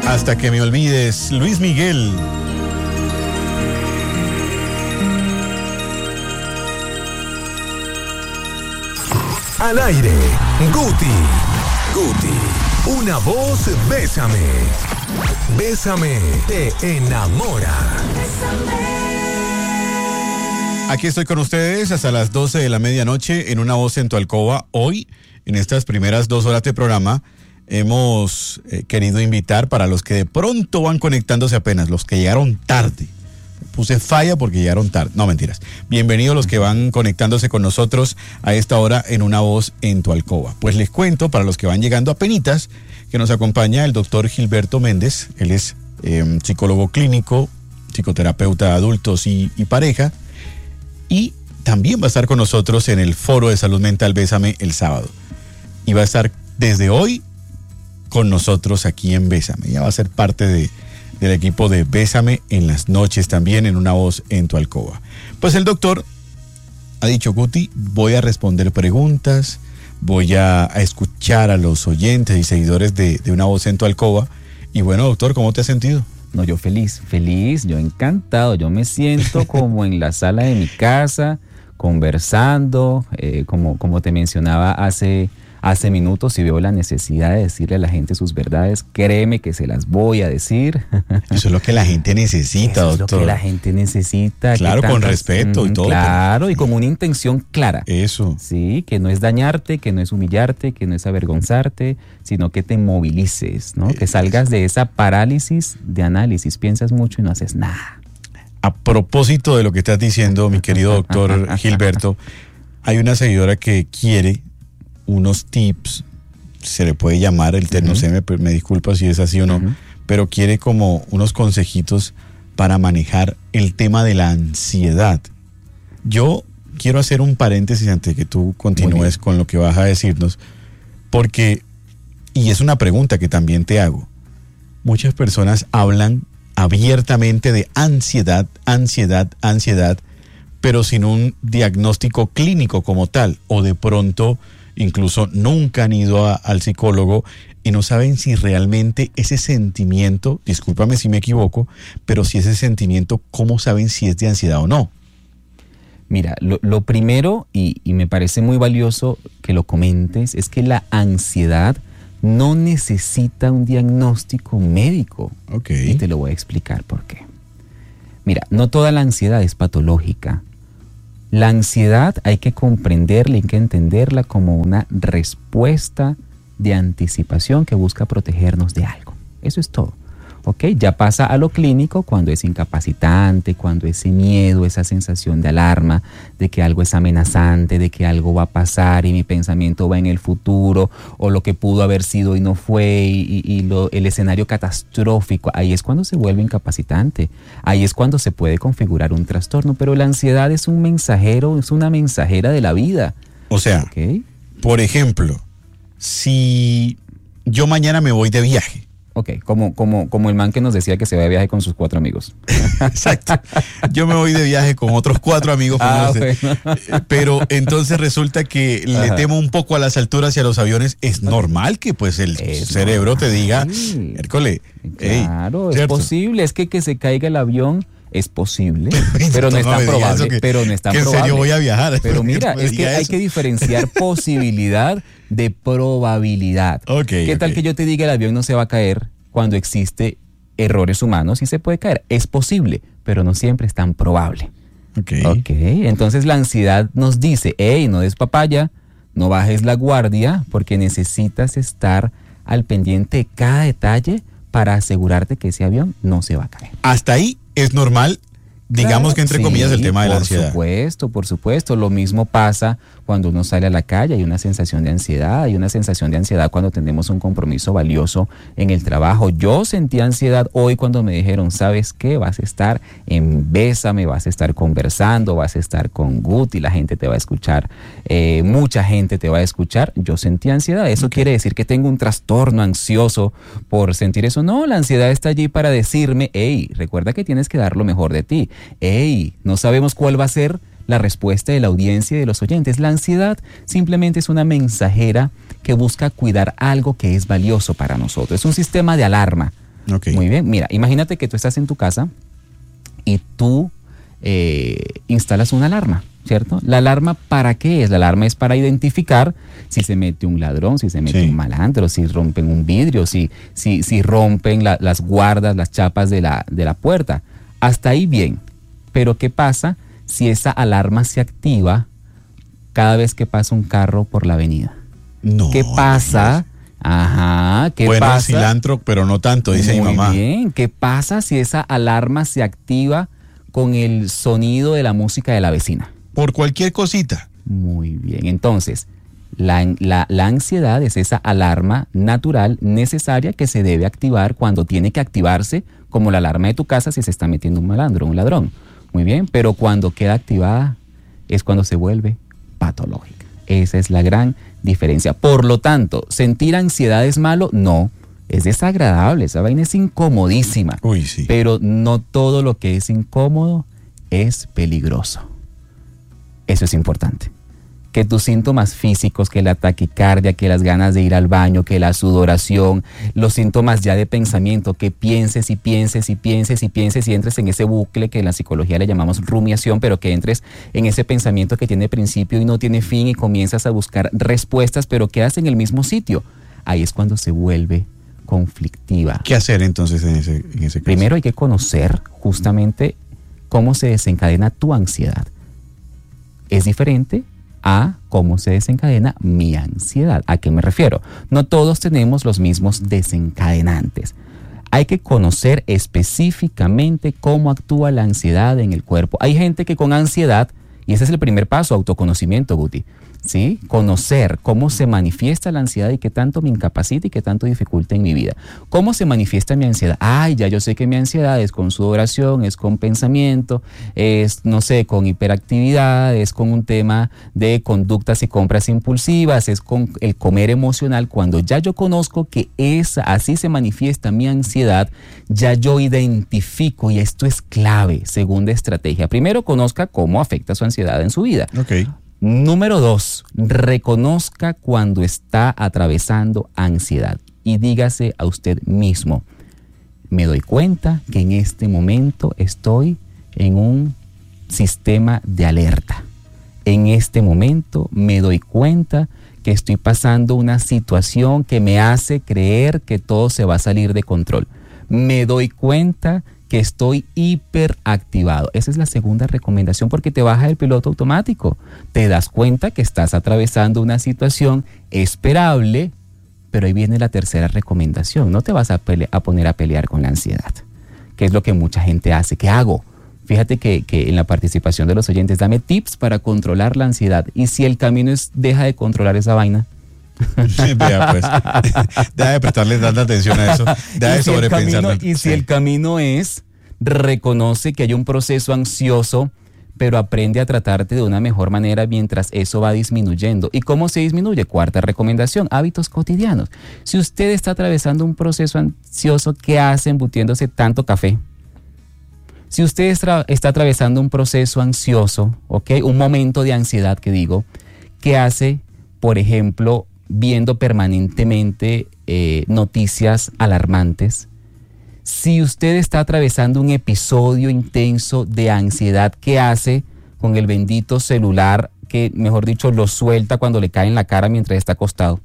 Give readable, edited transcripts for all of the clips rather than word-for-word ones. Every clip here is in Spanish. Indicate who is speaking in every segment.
Speaker 1: Hasta que me olvides, Luis Miguel.
Speaker 2: Al aire, Guti, una voz, bésame. Bésame, te enamora.
Speaker 1: Aquí estoy con ustedes hasta las 12 de la medianoche en Una Voz en tu Alcoba. Hoy, en estas primeras 2 horas de programa, hemos querido invitar para los que de pronto van conectándose apenas, los que llegaron tarde. Puse falla porque llegaron tarde. No, mentiras. Bienvenidos los que van conectándose con nosotros a esta hora en Una Voz en tu Alcoba. Pues les cuento, para los que van llegando apenitas, que nos acompaña el doctor Gilberto Méndez. Él es psicólogo clínico, psicoterapeuta de adultos y pareja. Y también va a estar con nosotros en el Foro de Salud Mental Bésame el sábado. Y va a estar desde hoy con nosotros aquí en Bésame. Ya va a ser parte del equipo de Bésame en las noches también en Una Voz en tu Alcoba. Pues el doctor ha dicho, Guti, voy a responder preguntas, voy a escuchar a los oyentes y seguidores de Una Voz en tu Alcoba. Y bueno, doctor, ¿cómo te has sentido?
Speaker 3: No, yo feliz, yo encantado, yo me siento como en la sala de mi casa, conversando, como te mencionaba hace minutos, si veo la necesidad de decirle a la gente sus verdades, créeme que se las voy a decir.
Speaker 1: Eso es lo que la gente necesita, doctor.
Speaker 3: Eso es lo que la gente necesita.
Speaker 1: Claro, con respeto y todo.
Speaker 3: Claro, y con una intención clara.
Speaker 1: Eso.
Speaker 3: Sí, que no es dañarte, que no es humillarte, que no es avergonzarte, sino que te movilices, ¿no? Que salgas de esa parálisis de análisis, piensas mucho y no haces nada.
Speaker 1: A propósito de lo que estás diciendo, mi querido doctor Gilberto, hay una seguidora que quiere unos tips, se le puede llamar, no sé, me disculpa si es así o no, pero quiere como unos consejitos para manejar el tema de la ansiedad. Yo quiero hacer un paréntesis antes de que tú continúes con lo que vas a decirnos, porque, y es una pregunta que también te hago, muchas personas hablan abiertamente de ansiedad, pero sin un diagnóstico clínico como tal, o de pronto incluso nunca han ido al psicólogo y no saben si realmente ese sentimiento, discúlpame si me equivoco, pero si ese sentimiento, ¿cómo saben si es de ansiedad o no?
Speaker 3: Mira, lo primero, y me parece muy valioso que lo comentes, es que la ansiedad no necesita un diagnóstico médico.
Speaker 1: Okay.
Speaker 3: Y te lo voy a explicar por qué. Mira, no toda la ansiedad es patológica. La ansiedad hay que comprenderla, hay que entenderla como una respuesta de anticipación que busca protegernos de algo. Eso es todo. ¿Ok? Ya pasa a lo clínico cuando es incapacitante, cuando ese miedo, esa sensación de alarma, de que algo es amenazante, de que algo va a pasar y mi pensamiento va en el futuro, o lo que pudo haber sido y no fue, el escenario catastrófico. Ahí es cuando se vuelve incapacitante. Ahí es cuando se puede configurar un trastorno. Pero la ansiedad es un mensajero, es una mensajera de la vida.
Speaker 1: O sea,
Speaker 3: ¿okay?
Speaker 1: Por ejemplo, si yo mañana me voy de viaje.
Speaker 3: Ok, como el man que nos decía que se va de viaje con sus 4 amigos.
Speaker 1: Exacto. Yo me voy de viaje con otros 4 amigos.
Speaker 3: Bueno.
Speaker 1: Pero entonces resulta que le temo un poco a las alturas y a los aviones. Es normal que pues el cerebro te diga, Hércole,
Speaker 3: claro,
Speaker 1: ¿cierto?
Speaker 3: Es posible, es que se caiga el avión. Es posible, pero no es tan probable.
Speaker 1: En serio voy a viajar.
Speaker 3: Pero mira, es que hay que diferenciar posibilidad de probabilidad. ¿Qué tal que yo te diga el avión no se va a caer cuando existe errores humanos y se puede caer? Es posible, pero no siempre es tan probable. Entonces la ansiedad nos dice, no des papaya, no bajes la guardia, porque necesitas estar al pendiente de cada detalle para asegurarte que ese avión no se va a caer.
Speaker 1: Hasta ahí es normal, digamos, claro, que entre comillas el tema de la ansiedad.
Speaker 3: Por supuesto. Lo mismo pasa cuando uno sale a la calle, hay una sensación de ansiedad, cuando tenemos un compromiso valioso en el trabajo. Yo sentí ansiedad hoy cuando me dijeron, ¿sabes qué? Vas a estar en Bésame, vas a estar conversando, vas a estar con Guti, la gente te va a escuchar, mucha gente te va a escuchar. Yo sentí ansiedad, eso quiere decir que tengo un trastorno ansioso por sentir eso. No, la ansiedad está allí para decirme, recuerda que tienes que dar lo mejor de ti. No sabemos cuál va a ser la respuesta de la audiencia y de los oyentes. La ansiedad simplemente es una mensajera que busca cuidar algo que es valioso para nosotros. Es un sistema de alarma,
Speaker 1: Ok.
Speaker 3: Muy bien, mira, imagínate que tú estás en tu casa y tú instalas una alarma, ¿cierto? ¿La alarma para qué es? La alarma es para identificar si se mete un ladrón, si se mete
Speaker 1: Sí.
Speaker 3: un malandro, si rompen un vidrio, si rompen las guardas, las chapas de la puerta. Hasta ahí bien. Pero ¿qué pasa si esa alarma se activa cada vez que pasa un carro por la avenida?
Speaker 1: No.
Speaker 3: ¿Qué pasa? Ajá, ¿qué
Speaker 1: Bueno,
Speaker 3: pasa?
Speaker 1: cilantro, pero no tanto, dice mi mamá.
Speaker 3: Muy bien, ¿qué pasa si esa alarma se activa con el sonido de la música de la vecina?
Speaker 1: Por cualquier cosita.
Speaker 3: Muy bien, entonces, la ansiedad es esa alarma natural necesaria que se debe activar cuando tiene que activarse, como la alarma de tu casa si se está metiendo un malandro, un ladrón. Muy bien, pero cuando queda activada es cuando se vuelve patológica. Esa es la gran diferencia. Por lo tanto, ¿sentir ansiedad es malo? No, es desagradable, esa vaina es incomodísima.
Speaker 1: Uy, sí.
Speaker 3: Pero no todo lo que es incómodo es peligroso. Eso es importante. Que tus síntomas físicos, que la taquicardia, que las ganas de ir al baño, que la sudoración, los síntomas ya de pensamiento, que pienses y pienses y pienses y pienses y entres en ese bucle que en la psicología le llamamos rumiación, pero que entres en ese pensamiento que tiene principio y no tiene fin y comienzas a buscar respuestas, pero quedas en el mismo sitio. Ahí es cuando se vuelve conflictiva.
Speaker 1: ¿Qué hacer entonces en ese caso?
Speaker 3: Primero hay que conocer justamente cómo se desencadena tu ansiedad. Es diferente a cómo se desencadena mi ansiedad. ¿A qué me refiero? No todos tenemos los mismos desencadenantes. Hay que conocer específicamente cómo actúa la ansiedad en el cuerpo. Hay gente que con ansiedad, y ese es el primer paso, autoconocimiento, Guti, ¿sí? Conocer cómo se manifiesta la ansiedad y qué tanto me incapacita y qué tanto dificulta en mi vida. ¿Cómo se manifiesta mi ansiedad? Ay, ya yo sé que mi ansiedad es con sudoración, es con pensamiento, es, no sé, con hiperactividad, es con un tema de conductas y compras impulsivas, es con el comer emocional. Cuando ya yo conozco que así se manifiesta mi ansiedad, ya yo identifico, y esto es clave, segunda estrategia. Primero, conozca cómo afecta su ansiedad en su vida.
Speaker 1: Ok.
Speaker 3: Número 2, reconozca cuando está atravesando ansiedad y dígase a usted mismo, me doy cuenta que en este momento estoy en un sistema de alerta. En este momento me doy cuenta que estoy pasando una situación que me hace creer que todo se va a salir de control. Me doy cuenta que estoy hiperactivado. Esa es la segunda recomendación porque te baja el piloto automático. Te das cuenta que estás atravesando una situación esperable, pero ahí viene la tercera recomendación. No te vas a poner a pelear con la ansiedad, que es lo que mucha gente hace. ¿Qué hago? Fíjate que en la participación de los oyentes, dame tips para controlar la ansiedad. Y si el camino es, deja de controlar esa vaina.
Speaker 1: Vea, pues, deja de prestarle tanta atención a eso, deja de sobrepensarlo.
Speaker 3: Y si el camino es, reconoce que hay un proceso ansioso, pero aprende a tratarte de una mejor manera mientras eso va disminuyendo. ¿Y cómo se disminuye? Cuarta recomendación, hábitos cotidianos. Si usted está atravesando un proceso ansioso, ¿qué hace embutiéndose tanto café? Si usted está atravesando un proceso ansioso, ¿ok? Un momento de ansiedad que digo, ¿qué hace, por ejemplo, viendo permanentemente noticias alarmantes? Si usted está atravesando un episodio intenso de ansiedad, ¿qué hace con el bendito celular que, mejor dicho, lo suelta cuando le cae en la cara mientras está acostado?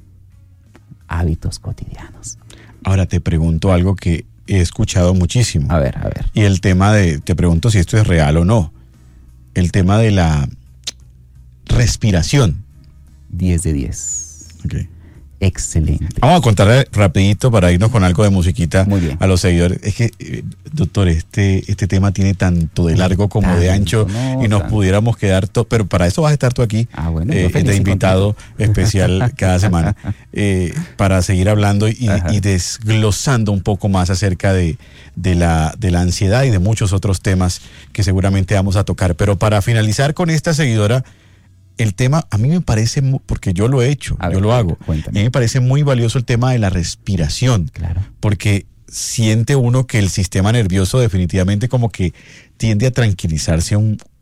Speaker 3: Hábitos cotidianos.
Speaker 1: Ahora te pregunto algo que he escuchado muchísimo.
Speaker 3: A ver.
Speaker 1: Y el tema te pregunto si esto es real o no. El tema de la respiración.
Speaker 3: 10 de 10.
Speaker 1: Okay.
Speaker 3: Excelente.
Speaker 1: Vamos a contarle rapidito para irnos con algo de musiquita.
Speaker 3: Muy bien.
Speaker 1: A los seguidores. Es que, doctor, este tema tiene tanto de largo como de ancho y nos pudiéramos quedar, pero para eso vas a estar tú aquí,
Speaker 3: Bueno,
Speaker 1: de invitado especial cada semana, para seguir hablando y desglosando un poco más acerca de la ansiedad y de muchos otros temas que seguramente vamos a tocar. Pero para finalizar con esta seguidora, el tema, a mí me parece, porque yo lo he hecho, yo lo hago,
Speaker 3: cuéntame.
Speaker 1: a mí me parece muy valioso el tema de la respiración,
Speaker 3: Claro.
Speaker 1: porque siente uno que el sistema nervioso definitivamente como que tiende a tranquilizarse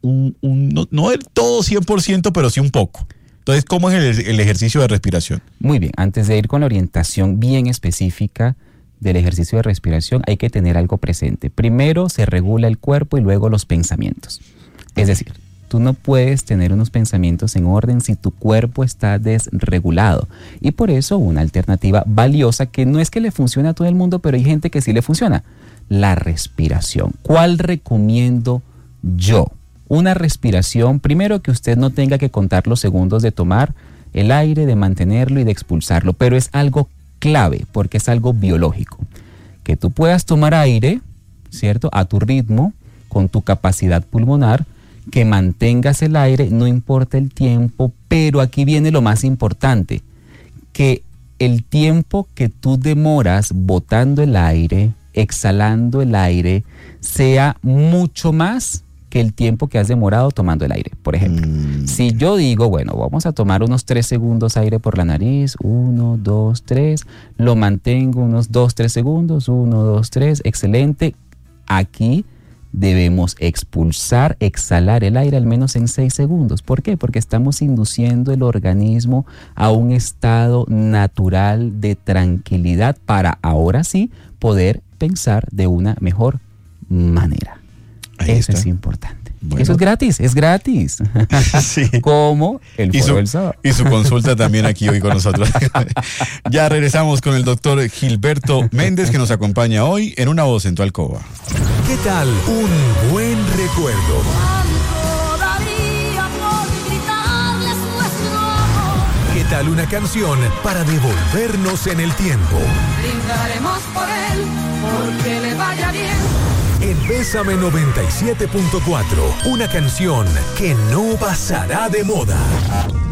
Speaker 1: no del todo 100%, pero sí un poco. Entonces, ¿cómo es el ejercicio de respiración?
Speaker 3: Muy bien, antes de ir con la orientación bien específica, del ejercicio de respiración hay que tener algo presente. Primero se regula el cuerpo y luego los pensamientos. Es decir, tú no puedes tener unos pensamientos en orden si tu cuerpo está desregulado. Y por eso una alternativa valiosa que no es que le funcione a todo el mundo, pero hay gente que sí le funciona. La respiración. ¿Cuál recomiendo yo? Una respiración, primero que usted no tenga que contar los segundos de tomar el aire, de mantenerlo y de expulsarlo, pero es algo clave porque es algo biológico. Que tú puedas tomar aire, ¿cierto? A tu ritmo, con tu capacidad pulmonar, que mantengas el aire, no importa el tiempo, pero aquí viene lo más importante, que el tiempo que tú demoras botando el aire, exhalando el aire, sea mucho más que el tiempo que has demorado tomando el aire. Por ejemplo, si yo digo, bueno, vamos a tomar unos 3 segundos aire por la nariz, 1, 2, 3, lo mantengo unos 2, 3 segundos, 1, 2, 3, excelente. Aquí debemos expulsar, exhalar el aire al menos en 6 segundos. ¿Por qué? Porque estamos induciendo el organismo a un estado natural de tranquilidad para ahora sí poder pensar de una mejor manera. Eso es importante. Bueno. Eso es gratis. Sí. Como el foro del sábado.
Speaker 1: Y su consulta también aquí hoy con nosotros. Ya regresamos con el doctor Gilberto Méndez, que nos acompaña hoy en Una Voz en tu Alcoba.
Speaker 2: ¿Qué tal un buen recuerdo? ¿Qué tal una canción para devolvernos en el tiempo?
Speaker 4: Brindaremos por él, porque le vaya bien.
Speaker 2: En Bésame 97.4, una canción que no pasará de moda.